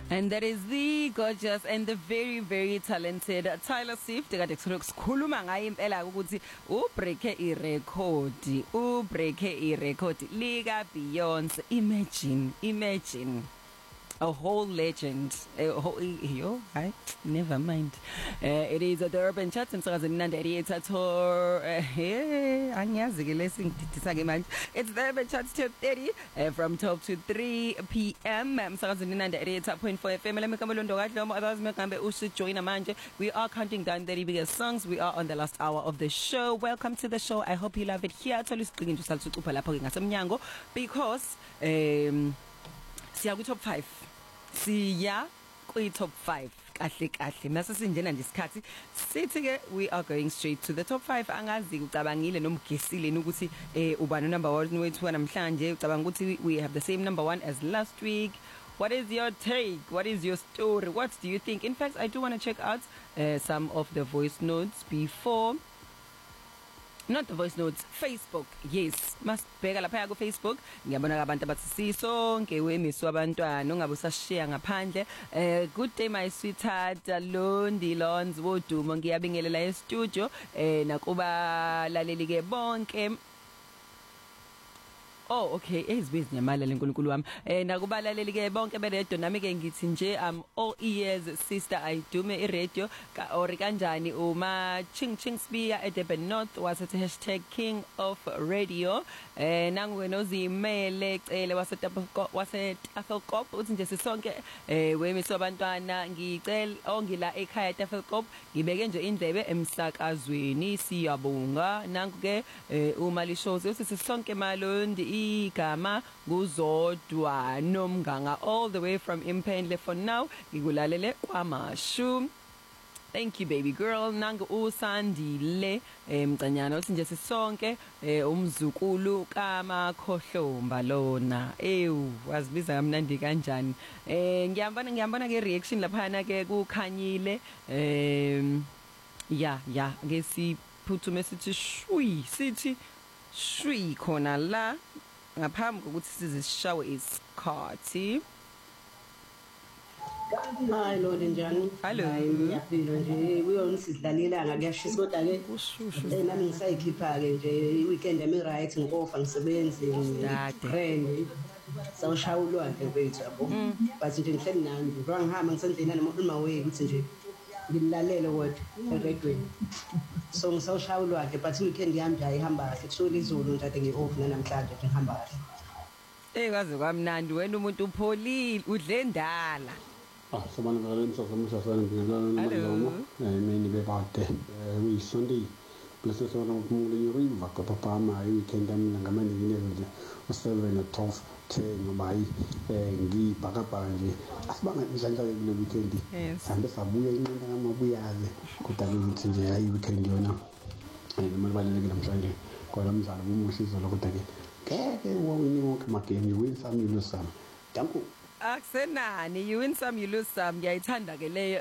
And that is the gorgeous and the very, very talented Tyler Swift. Kade sikhuluma ngaye impela ukuthi ubreake irecord lika Beyonce. Imagine a whole legend. Never mind. It is the Urban Chat emsakazweni Nandi 88 tour. Angiyazi ke lesingididisa ke manje. It's the Urban Chat 30 from 12 to 3 p.m. emsakazweni Nandi 88.4 FM. Lami kaMlondo kaDlomo others mekambe usijoin manje. We are counting down 30 biggest songs. We are on the last hour of the show. Welcome to the show. I hope you love it here. Thola isiqingi nje salucupha lapho ke ngasemnyango because siya ku top 5. Siya ku top 5 kahle mase sinjena nje isikhathi sithi ke we are going straight to the top 5 angazi ucabangile noma ugesile ukuthi ubani number 1 wethu namhlanje ucabanga ukuthi we have the same number 1 as last week. What is your take? What is your story? What do you think? In fact, I do want to check out some of the voice notes before. Not the voice notes, Facebook. Yes, masibheka lapha ku Facebook. Ngiyabona abantu abathi sisonke wemiswa abantwana ungabe usashare ngaphandle. Good day my sweetheart, Londi Lons wodumo ngiyabingelela e studio nakuba laleli ke bonke. Oh okay, ezibhizi nyamalala enkulunkulu wami. Nakubalaleli ke bonke beredio nami ke ngithi nje all ears sister ayidume iradio ka or kanjani uma ching spear at Durban North wasethi #king of radio. Nangu wena uzimele cele wasetafelkop uthi nje sisonke wemiswa abantwana ngicela ongila ekhaya Tafelkop ngibeke nje indlebe emsakazweni siyabonga. Nangu ke uma lishozi uthi sisonke Malondi igama nguzodwa nomnganga all the way from Impendle. For now ngikulalele kwamashu. Thank you baby girl. Nangu usandile mcanyana uthi nje sisonke umzukulu kaMakhohlomba lona wazibiza kamnandi kanjani. Ngiyambona ke reaction lapha ke kukhanyile ngesiphuthume sithi shwi khona la ngaphambi kokuthi sizishawe isikhathi. Hayi lo njani? Hello. Ngiyaphila nje kuyona sidlalelanga kuyashisa kodwa ke nami ngisayikhipha ke nje weekend yami right ngofa ngisebenze friend sawushawulwa ke bethu yabo but nje ngihleli nami ngihamba ngisendlena noma way ukuthi nje ngilalele kodwa eredweni so ngisawushawulwa ke but weekend yami nje ayihamba kahle kusho izulu nje ade ngi-off namhlanje nje ngihamba kahle. Kwaze kwamnandi wena umuntu upholile udle ndala. Sabana ngale msasana ngilana nalo mini bebade we Sunday blessed sona kumule river ka papa ma weekend ami ngamani nginezo u7 na 12 10 ngobayi ngibhaka nje asibanga njalo le weekend sambe sabuya inqanda ngamabuyaze kodwa ngithi nje hayi weekend yona noma balekile namhlanje kodwa umdlalo umusizo lokho ke wawini wonke amagame you win some you lose some. Danko Akusenani you win some you lose some. Ngiyayithanda ke leyo